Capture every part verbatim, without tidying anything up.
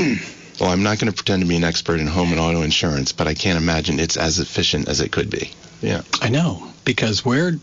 Well, I'm not going to pretend to be an expert in home and auto insurance, but I can't imagine it's as efficient as it could be. Yeah. I know, because we're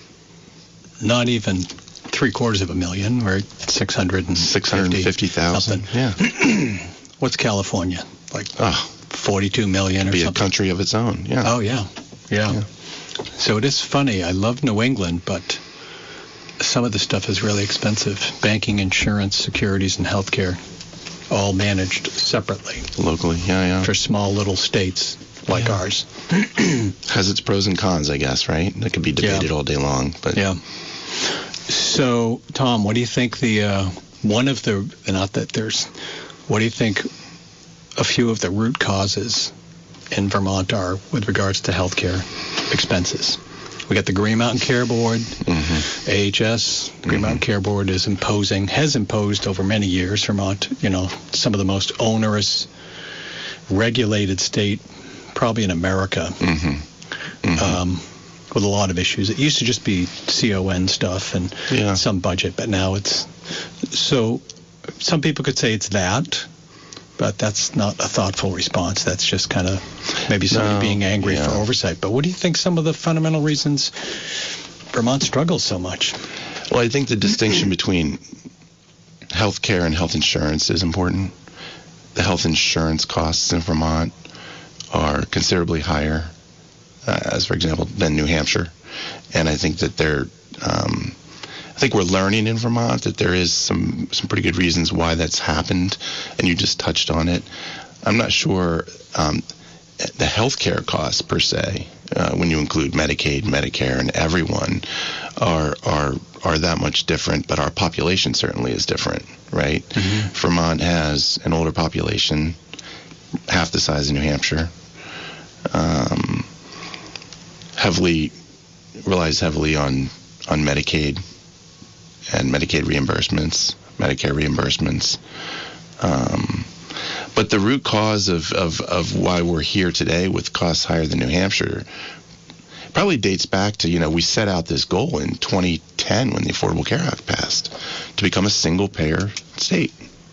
not even three quarters of a million. We're at six hundred fifty thousand. Yeah. What's California? Like oh, forty-two million or be something? Be a country of its own. Yeah. Oh, yeah. yeah. Yeah. So it is funny. I love New England, but some of the stuff is really expensive. Banking, insurance, securities, and healthcare, all managed separately. Locally, yeah, yeah. For small little states like yeah. ours. Has its pros and cons, I guess, right? That could be debated yeah. all day long. But yeah. So, Tom, what do you think the, uh, one of the, not that there's, what do you think a few of the root causes in Vermont are with regards to healthcare expenses? We got the Green Mountain Care Board, mm-hmm. A H S. The Green mm-hmm. Mountain Care Board is imposing, has imposed over many years, Vermont, you know, some of the most onerous, regulated state probably in America, mm-hmm. Mm-hmm. Um, with a lot of issues. It used to just be C O N stuff and yeah. some budget, but now it's, so some people could say it's that, but that's not a thoughtful response. That's just kind of maybe somebody no, being angry yeah. for oversight. But what do you think some of the fundamental reasons Vermont struggles so much? Well, I think the distinction between health care and health insurance is important. The health insurance costs in Vermont are considerably higher, uh, as for example, than New Hampshire. And I think that they're, um, I think we're learning in Vermont that there is some, some pretty good reasons why that's happened, and you just touched on it. I'm not sure um, the healthcare costs per se, uh, when you include Medicaid, Medicare, and everyone, are are are that much different. But our population certainly is different, right? Mm-hmm. Vermont has an older population, half the size of New Hampshire. Um, heavily relies heavily on on Medicaid and Medicaid reimbursements, Medicare reimbursements. Um, but the root cause of, of, of why we're here today with costs higher than New Hampshire probably dates back to, you know, we set out this goal in twenty ten when the Affordable Care Act passed to become a single-payer state.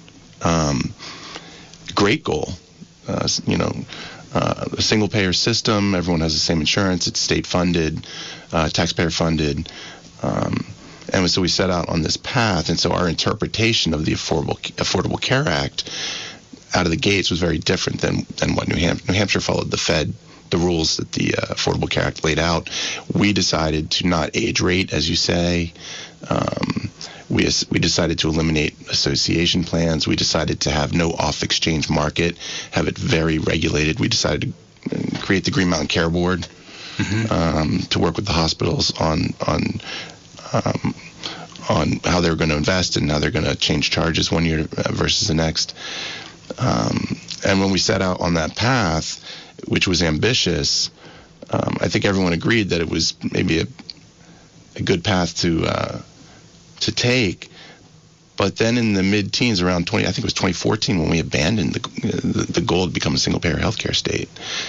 Um, great goal. Uh, you know, uh, a single-payer system, everyone has the same insurance, it's state-funded, uh, taxpayer-funded. Um, And so we set out on this path, and so our interpretation of the Affordable Affordable Care Act out of the gates was very different than, than what New Hampshire, New Hampshire followed the Fed, the rules that the uh, Affordable Care Act laid out. We decided to not age rate, as you say. Um, we we decided to eliminate association plans. We decided to have no off-exchange market, have it very regulated. We decided to create the Green Mountain Care Board mm-hmm. um, to work with the hospitals on on. Um, on how they're going to invest and how they're going to change charges one year versus the next. Um, and when we set out on that path, which was ambitious, um, I think everyone agreed that it was maybe a, a good path to uh, to take. But then in the mid-teens, around twenty, I think it was twenty fourteen, when we abandoned the, the, the goal to become a single-payer healthcare state.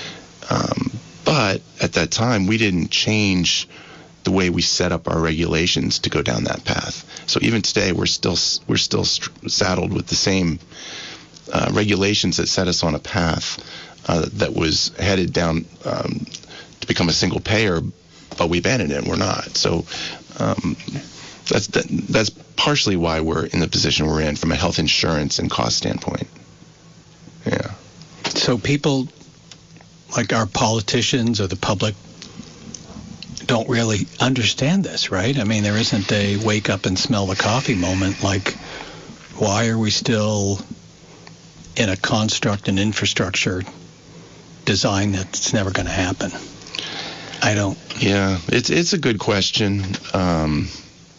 Um, but at that time, we didn't change the way we set up our regulations to go down that path. So even today, we're still we're still saddled with the same uh, regulations that set us on a path uh, that was headed down um, to become a single payer, but we abandoned it and we're not. So um, that's that, that's partially why we're in the position we're in from a health insurance and cost standpoint. Yeah. So people like our politicians or the public don't really understand this, right? I mean, there isn't a wake up and smell the coffee moment. Like, why are we still in a construct and infrastructure design that's never going to happen? I don't. Yeah, it's it's a good question. Um,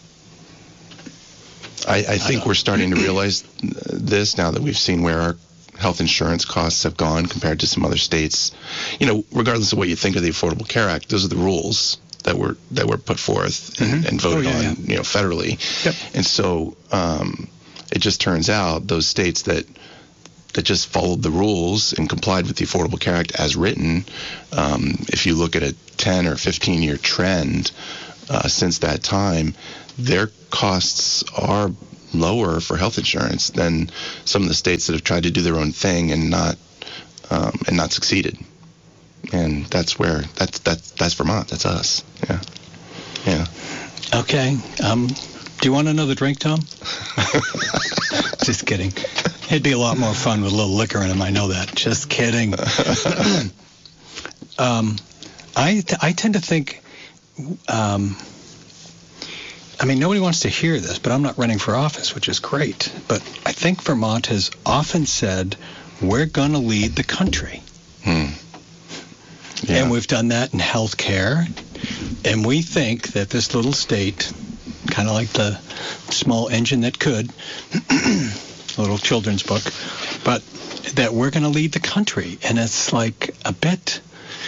I, I think I we're starting to realize this now that we've seen where our health insurance costs have gone compared to some other states. You know, regardless of what you think of the Affordable Care Act, those are the rules that were that were put forth and, mm-hmm. and voted oh, yeah, on, yeah. you know, federally. Yep. And so um, it just turns out those states that that just followed the rules and complied with the Affordable Care Act as written, um, if you look at a ten or fifteen year trend uh, since that time, their costs are lower for health insurance than some of the states that have tried to do their own thing and not um, and not succeeded. And that's where that's that's that's Vermont. That's us. Yeah, yeah. Okay. Um, do you want another drink, Tom? Just kidding. It'd be a lot more fun with a little liquor in them. I know that. Just kidding. um, I t- I tend to think. Um, I mean, nobody wants to hear this, but I'm not running for office, which is great. But I think Vermont has often said, we're going to lead the country. Hmm. Yeah. And we've done that in health care. And we think that this little state, kind of like the small engine that could, a little children's book, but that we're going to lead the country. And it's like a bit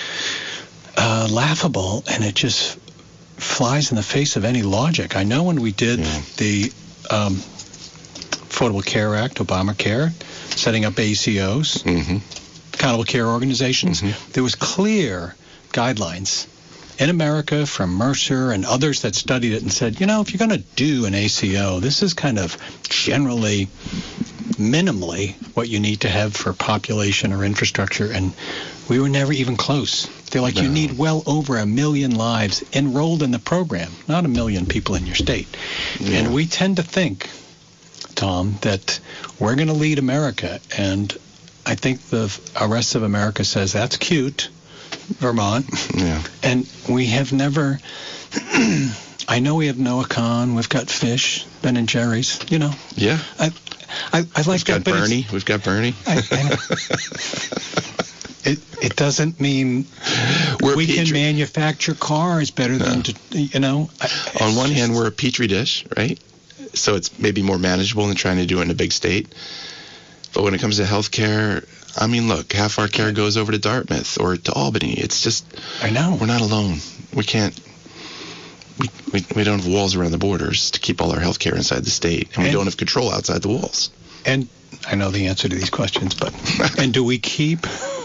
uh, laughable, and it just flies in the face of any logic. I know when we did yeah. the um, Affordable Care Act, Obamacare, setting up A C Os, mm-hmm. accountable care organizations, mm-hmm. there was clear guidelines in America from Mercer and others that studied it and said, you know, if you're going to do an A C O, this is kind of generally, minimally what you need to have for population or infrastructure. And we were never even close. They're like, no. You need well over a million lives enrolled in the program, not a million people in your state. Yeah. And we tend to think, Tom, that we're going to lead America. And I think the rest of America says, that's cute, Vermont. Yeah. And we have never, I know we have Noah Kahn, we've got Fish, Ben and Jerry's, you know. Yeah. I, I, I like we've that. Got Bernie. We've got Bernie. I, I know. It it doesn't mean we're we petri- can manufacture cars better no. than, to, you know. On one hand, we're a petri dish, right? So it's maybe more manageable than trying to do it in a big state. But when it comes to healthcare, I mean, look, half our care goes over to Dartmouth or to Albany. It's just, I know. We're not alone. We can't, we, we, we don't have walls around the borders to keep all our healthcare inside the state. And, and we don't have control outside the walls. And I know the answer to these questions, but, and do we keep,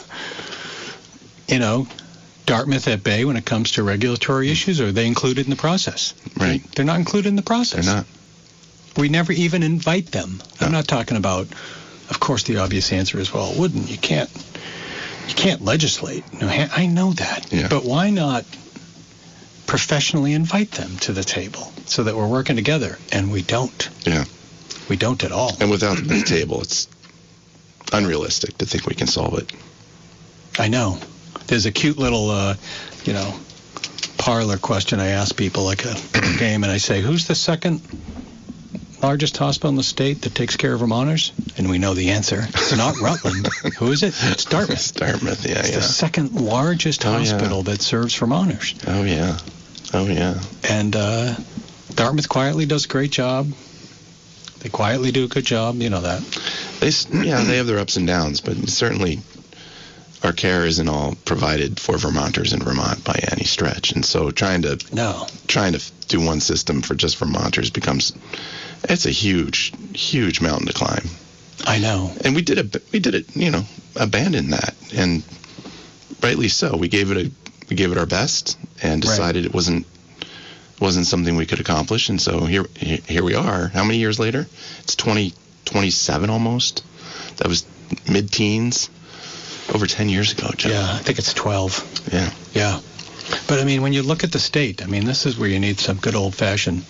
you know, Dartmouth at bay when it comes to regulatory issues, or are they included in the process? Right. They're not included in the process. They're not. We never even invite them. No. I'm not talking about, of course, the obvious answer is, well, it wouldn't. You can't, you can't legislate. No, I know that. Yeah. But why not professionally invite them to the table so that we're working together? And we don't. Yeah. We don't at all. And without the table, it's unrealistic to think we can solve it. I know. There's a cute little, uh, you know, parlor question I ask people, like a game, and I say, who's the second largest hospital in the state that takes care of Vermonters? And we know the answer. It's not Rutland. Who is it? It's Dartmouth. It's Dartmouth, yeah, it's yeah. the second largest oh, hospital yeah. that serves Vermonters. Oh, yeah. Oh, yeah. And uh, Dartmouth quietly does a great job. They quietly do a good job. You know that. They, yeah, they have their ups and downs, but certainly our care isn't all provided for Vermonters in Vermont by any stretch. And so trying to no. trying to do one system for just Vermonters becomes, it's a huge, huge mountain to climb. I know. And we did it, we did it, you know, abandon that. And rightly so. We gave it a, we gave it our best and decided right. it wasn't, wasn't something we could accomplish. And so here, here we are. How many years later? It's twenty twenty-seven almost. That was mid-teens. Over ten years ago, Joe. Yeah, I think it's twelve. Yeah. Yeah. But, I mean, when you look at the state, I mean, this is where you need some good old-fashioned,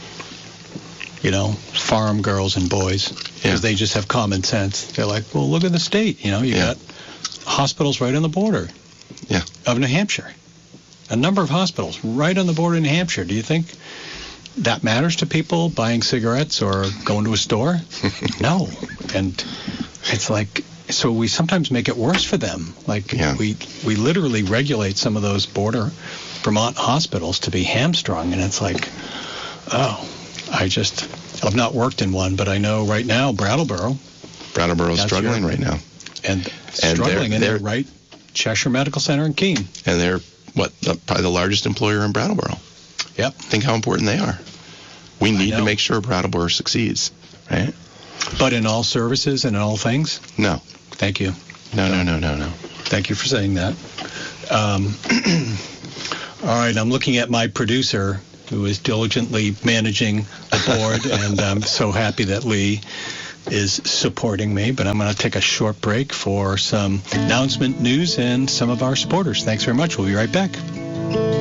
you know, farm girls and boys. Because yeah. they just have common sense. They're like, well, look at the state. You know, you yeah. got hospitals right on the border yeah. of New Hampshire. A number of hospitals right on the border in New Hampshire. Do you think that matters to people buying cigarettes or going to a store? No. And it's like... So we sometimes make it worse for them. Like yeah. we we literally regulate some of those border Vermont hospitals to be hamstrung, and it's like, oh, I just I've not worked in one, but I know right now Brattleboro. Brattleboro's struggling your, right now, and, and struggling they're, in they're, right Cheshire Medical Center in Keene, and they're what the, probably the largest employer in Brattleboro. Yep. Think how important they are. We need to make sure Brattleboro succeeds, right? But in all services and in all things? No. Thank you. No, no, no, no, no. Thank you for saying that. Um, all right, I'm looking at my producer, who is diligently managing the board, and I'm so happy that Lee is supporting me. But I'm going to take a short break for some announcement news and some of our supporters. Thanks very much. We'll be right back.